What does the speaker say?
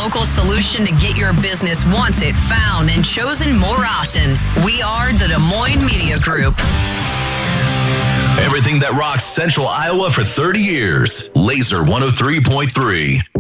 local solution to get your business wanted, found, and chosen more often. We are the Des Moines Media Group. Everything that rocks Central Iowa for 30 years. Laser 103.3.